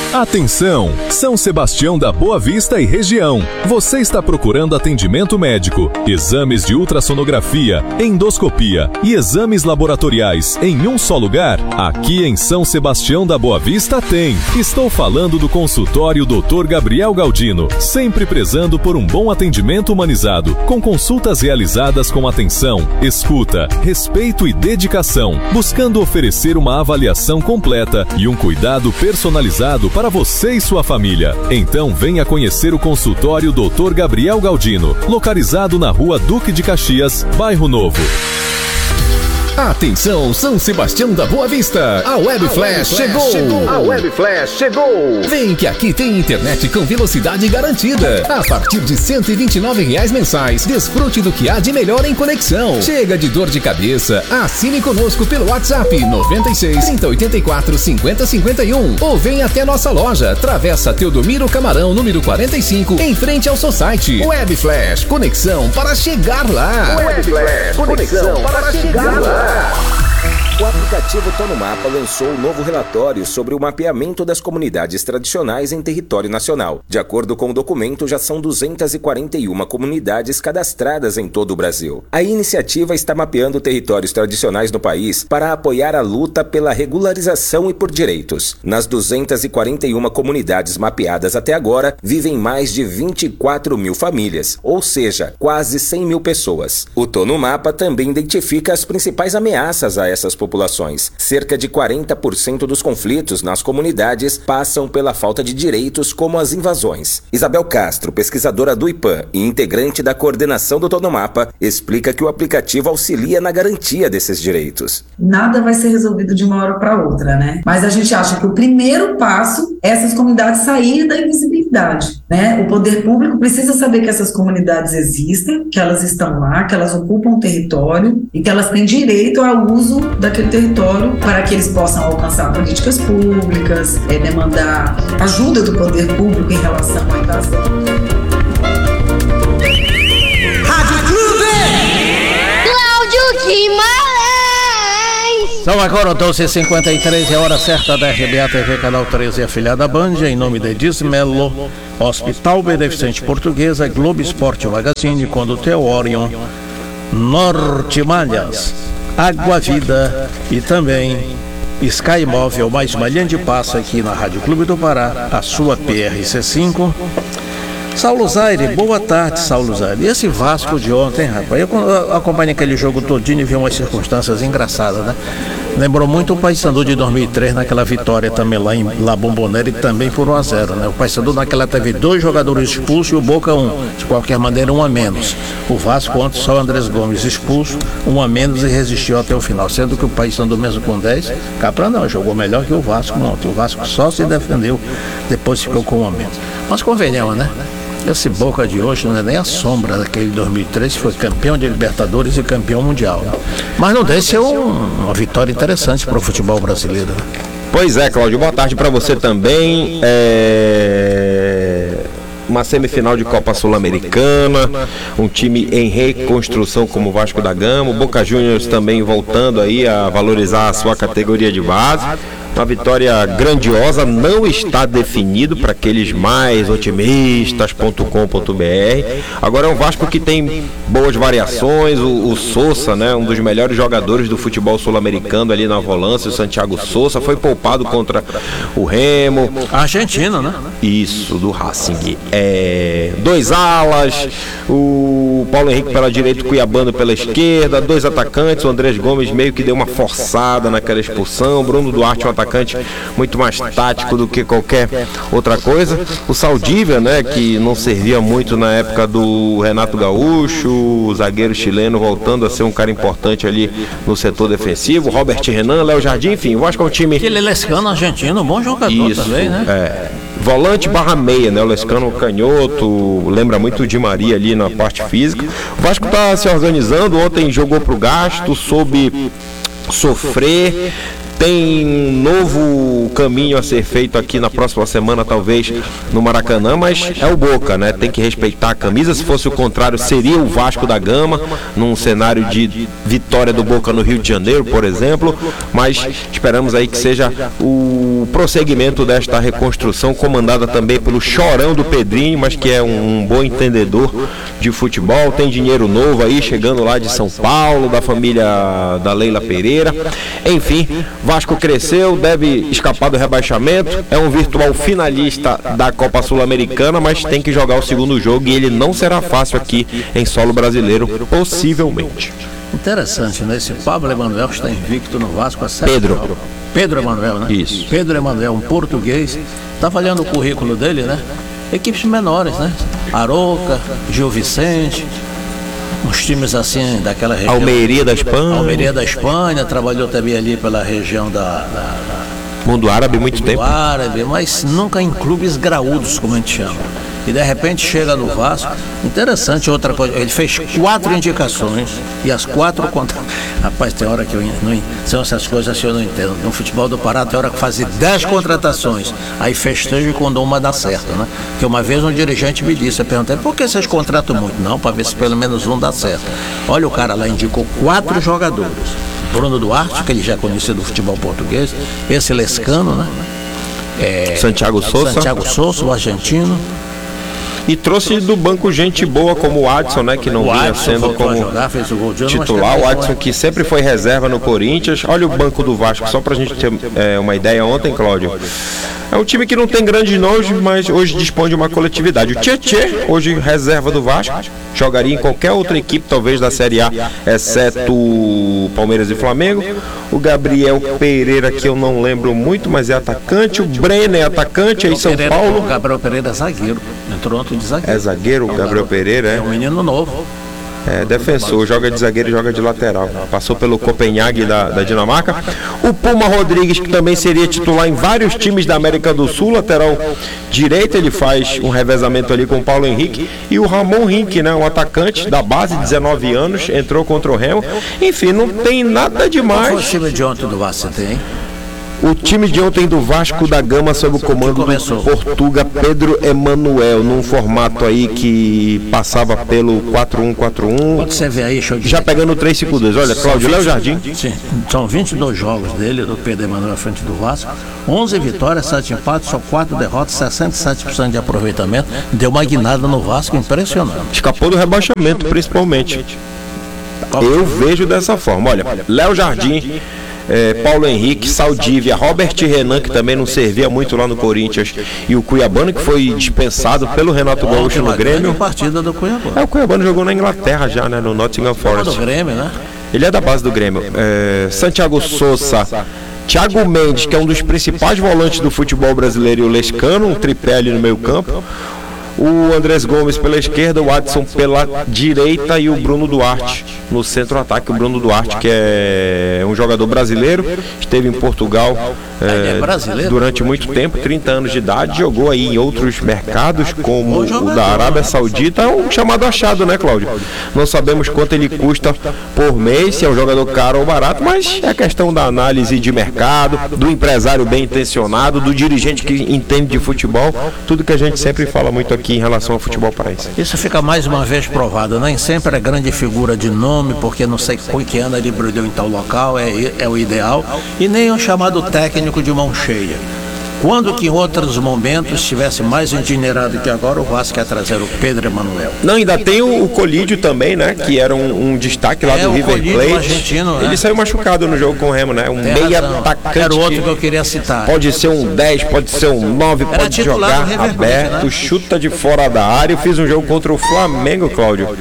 Atenção! São Sebastião da Boa Vista e região. Você está procurando atendimento médico, exames de ultrassonografia, endoscopia e exames laboratoriais em um só lugar? Aqui em São Sebastião da Boa Vista tem. Estou falando do consultório Dr. Gabriel Galdino, sempre prezando por um bom atendimento humanizado, com consultas realizadas com atenção, escuta, respeito e dedicação, buscando oferecer uma avaliação completa e um cuidado personalizado para você e sua família. Então venha conhecer o consultório Dr. Gabriel Galdino, localizado na Rua Duque de Caxias, Bairro Novo. Atenção, São Sebastião da Boa Vista, a Web Flash chegou! A Web Flash chegou! Vem que aqui tem internet com velocidade garantida. A partir de R$ 129 mensais, desfrute do que há de melhor em conexão. Chega de dor de cabeça, assine conosco pelo WhatsApp 96 3084 5051 ou vem até nossa loja, Travessa Teodomiro Camarão, número 45, em frente ao Society. Web Flash, conexão para chegar lá. Web Flash, conexão para chegar lá. O aplicativo Tô no Mapa lançou um novo relatório sobre o mapeamento das comunidades tradicionais em território nacional. De acordo com o documento, já são 241 comunidades cadastradas em todo o Brasil. A iniciativa está mapeando territórios tradicionais no país para apoiar a luta pela regularização e por direitos. Nas 241 comunidades mapeadas até agora, vivem mais de 24 mil famílias, ou seja, quase 100 mil pessoas. O Tô no Mapa também identifica as principais ameaças a essas populações. Cerca de 40% dos conflitos nas comunidades passam pela falta de direitos, como as invasões. Isabel Castro, pesquisadora do IPAM e integrante da coordenação do Tô no Mapa, explica que o aplicativo auxilia na garantia desses direitos. Nada vai ser resolvido de uma hora para outra, né? Mas a gente acha que o primeiro passo é essas comunidades saírem da invisibilidade, né? O poder público precisa saber que essas comunidades existem, que elas estão lá, que elas ocupam o território e que elas têm direito ao uso daquele território para que eles possam alcançar políticas públicas, demandar ajuda do poder público em relação à invasão. Rádio Clube! Cláudio Guimarães! São agora 12h53, é hora certa da RBA TV, canal 13, afiliada Band, em nome de Dismelo, Hospital Beneficente Portuguesa, Globo Esporte Magazine, Condutel Orion, Norte Malhas, Água Vida e também Sky Móvel, mais uma linha de passe aqui na Rádio Clube do Pará, a sua PRC5. Saulo Zaire, boa tarde, Saulo Zaire. E esse Vasco de ontem, rapaz, eu acompanhei aquele jogo todinho e vi umas circunstâncias engraçadas, né? Lembrou muito o Paysandu de 2003, naquela vitória também lá em La Bombonera, e também por 1-0, né? O Paysandu naquela teve 2 jogadores expulsos e o Boca 1, de qualquer maneira 1 a menos. O Vasco ontem só o Andrés Gomes expulso, 1 a menos, e resistiu até o final, sendo que o Paysandu mesmo com 10, Capra não, jogou melhor que o Vasco ontem. O Vasco só se defendeu, depois ficou com 1 a menos. Mas convenhamos, né? Esse Boca de hoje não é nem a sombra daquele 2003, que foi campeão de Libertadores e campeão mundial, né? Mas não deixa ser uma vitória interessante para o futebol brasileiro. Pois é, Cláudio, boa tarde para você também. Uma semifinal de Copa Sul-Americana, um time em reconstrução como o Vasco da Gama, o Boca Juniors também voltando aí a valorizar a sua categoria de base. Uma vitória grandiosa, não está definido para aqueles mais otimistas.com.br. Agora é um Vasco que tem boas variações, o Sousa, né, um dos melhores jogadores do futebol sul-americano ali na volância, o Santiago Sousa, foi poupado contra o Remo. Argentina, né? Isso, do Racing. 2 alas, o Paulo Henrique pela direita, o Cuiabano pela esquerda, 2 atacantes, o Andrés Gomes meio que deu uma forçada naquela expulsão, Bruno Duarte, um atacante muito mais tático do que qualquer outra coisa, o Saldívia, né, que não servia muito na época do Renato Gaúcho, o zagueiro chileno voltando a ser um cara importante ali no setor defensivo, Robert Renan, Léo Jardim, enfim, eu acho que é um time... Aquele Lescano argentino, um bom jogador. Isso, também, né? Volante barra meia, né? O Lescano canhoto, lembra muito o Di Maria ali na parte física. O Vasco está se organizando, ontem jogou pro gasto, soube sofrer. Tem um novo caminho a ser feito aqui na próxima semana, talvez, no Maracanã, mas é o Boca, né? Tem que respeitar a camisa. Se fosse o contrário, seria o Vasco da Gama, num cenário de vitória do Boca no Rio de Janeiro, por exemplo. Mas esperamos aí que seja o o prosseguimento desta reconstrução, comandada também pelo Chorão do Pedrinho, mas que é um bom entendedor de futebol, tem dinheiro novo aí, chegando lá de São Paulo, da família da Leila Pereira. Enfim, Vasco cresceu, deve escapar do rebaixamento, é um virtual finalista da Copa Sul-Americana, mas tem que jogar o segundo jogo e ele não será fácil aqui em solo brasileiro, possivelmente. Interessante, né? Esse Pablo Emanuel está invicto no Vasco há 7 Pedro. jogos. Pedro Emanuel, né? Isso. Pedro Emanuel, um português. Tá falhando o currículo dele, né? Equipes menores, né? Aroca, Gil Vicente, uns times assim daquela região. Almeria da Espanha. Almeria da Espanha, trabalhou também ali pela região da Mundo Árabe, muito tempo. Árabe, mas nunca em clubes graúdos, como a gente chama. E de repente chega no Vasco. Interessante, outra coisa, ele fez 4 indicações e as 4 contra. Rapaz, tem hora que eu não. São essas coisas assim eu não entendo. No futebol do Pará tem hora que faz 10 contratações. Aí festeja quando uma dá certo, né? Porque uma vez um dirigente me disse, eu perguntei, por que vocês contratam muito? Não, para ver se pelo menos um dá certo. Olha, o cara lá indicou 4 jogadores. Bruno Duarte, que ele já é conhecido do futebol português, esse Lescano, né? Santiago Sousa, o argentino. E trouxe do banco gente boa como o Adson, né? Que não vinha sendo como titular. O Adson que sempre foi reserva no Corinthians. Olha o banco do Vasco, só pra gente ter uma ideia ontem, Cláudio. É um time que não tem grandes nomes, mas hoje dispõe de uma coletividade. O Tietê, hoje reserva do Vasco, jogaria em qualquer outra equipe, talvez da Série A, exceto Palmeiras e Flamengo. O Gabriel Pereira, que eu não lembro muito, mas é atacante. O Brenner é atacante, aí São Paulo. O Gabriel Pereira é zagueiro, entrou ontem de zagueiro. É zagueiro, o Gabriel Pereira, é um menino novo. É, defensor, joga de zagueiro e joga de lateral. Passou pelo Copenhague da Dinamarca. O Puma Rodrigues, que também seria titular em vários times da América do Sul, lateral direito, ele faz um revezamento ali com o Paulo Henrique. E o Ramon Rink, né, um atacante da base, 19 anos, entrou contra o Remo. Enfim, não tem nada demais. Qual foi o time de ontem do Vasco, você tem? O time de ontem do Vasco da Gama sob o comando do Portuga Pedro Emanuel, num formato aí que passava pelo 4-1-4-1. Pode você ver aí, já pegando o 3-5-2. Olha, Cláudio, Léo Jardim. Sim, são 22 jogos dele, do Pedro Emanuel à frente do Vasco. 11 vitórias, 7 empates, só 4 derrotas, 67% de aproveitamento. Deu uma guinada no Vasco impressionante. Escapou do rebaixamento, principalmente. Eu vejo dessa forma. Olha, Léo Jardim, Paulo Henrique, Saldívia, Robert Renan, que também não servia muito lá no Corinthians, e o Cuiabano, que foi dispensado pelo Renato Gaúcho no Grêmio. Partida do Cuiabano. O Cuiabano jogou na Inglaterra já, né, no Nottingham Forest. Do Grêmio, né? Ele é da base do Grêmio. Santiago Sousa, Thiago Mendes, que é um dos principais volantes do futebol brasileiro, e o Lescano, um tripé ali no meio campo. O Andrés Gomes pela esquerda, o Adson pela direita e o Bruno Duarte no centro-ataque. O Bruno Duarte, que é um jogador brasileiro, esteve em Portugal durante muito tempo, 30 anos de idade, jogou aí em outros mercados, como o da Arábia Saudita. É um chamado achado, né, Cláudio? Não sabemos quanto ele custa por mês, se é um jogador caro ou barato, mas é questão da análise de mercado, do empresário bem intencionado, do dirigente que entende de futebol, tudo que a gente sempre fala muito aqui em relação ao futebol paraense. Isso fica mais uma vez provado, nem sempre é grande figura de nome, porque não sei com que ano ele brilhou em tal local, é o ideal, e nem um chamado técnico de mão cheia. Quando que em outros momentos estivesse mais endinheirado que agora, o Vasco ia trazer o Pedro Emanuel. Não, ainda tem o Colídio também, né? Que era um destaque lá do River Plate. Argentino, ele saiu machucado no jogo com o Remo, né? Meia atacante. Era o outro que eu queria citar. Pode ser um 10, pode ser um 9, pode jogar aberto, né? Chuta de fora da área. Eu fiz um jogo contra o Flamengo, Cláudio.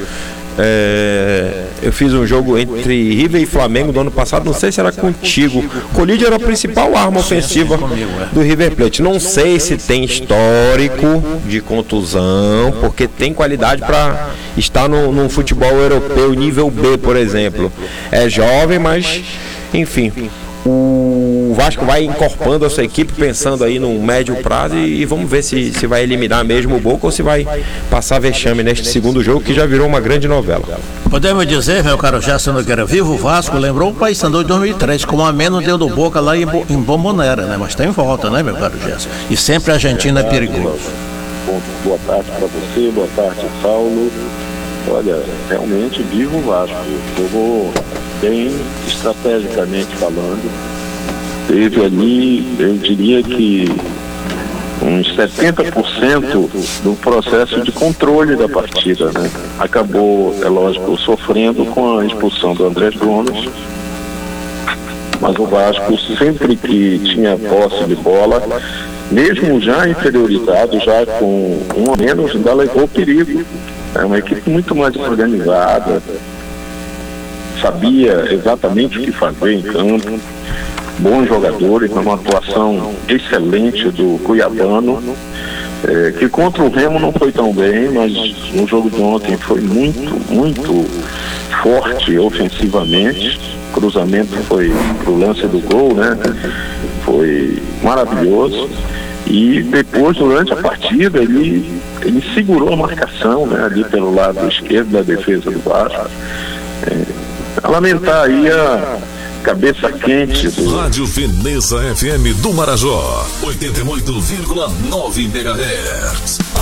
Eu fiz um jogo entre River e Flamengo do ano passado, não sei se era contigo. Colídio era a principal arma ofensiva do River Plate. Não sei se tem histórico de contusão, porque tem qualidade para estar no futebol europeu nível B, por exemplo. É jovem, mas enfim. O Vasco vai incorporando a sua equipe, pensando aí no médio prazo, e vamos ver se vai eliminar mesmo o Boca ou se vai passar vexame neste segundo jogo, que já virou uma grande novela. Podemos dizer, meu caro Gerson Nogueira, vivo o Vasco lembrou o Paysandu de 2003, com a menos deu do Boca lá em Bombonera, né? Mas está em volta, né, meu caro Gerson? E sempre a Argentina é perigoso. Boa tarde para você, boa tarde, Paulo. Olha, realmente vivo o Vasco. Jogou bem, estrategicamente falando. teve ali, eu diria que uns 70% do processo de controle da partida, né? Acabou, é lógico, sofrendo com a expulsão do Andrés Gomes, mas o Vasco, sempre que tinha posse de bola, mesmo já inferiorizado, já com um a menos, ainda levou perigo. É uma equipe muito mais organizada, sabia exatamente o que fazer em campo, bons jogadores, uma atuação excelente do Cuiabano, que contra o Remo não foi tão bem, mas no jogo de ontem foi muito forte ofensivamente. O cruzamento foi pro lance do gol, né? Foi maravilhoso. E depois, durante a partida, ele segurou a marcação, né, ali pelo lado esquerdo da defesa do Vasco. A lamentar aí a cabeça quente do Rádio Veneza FM do Marajó, 88,9 MHz.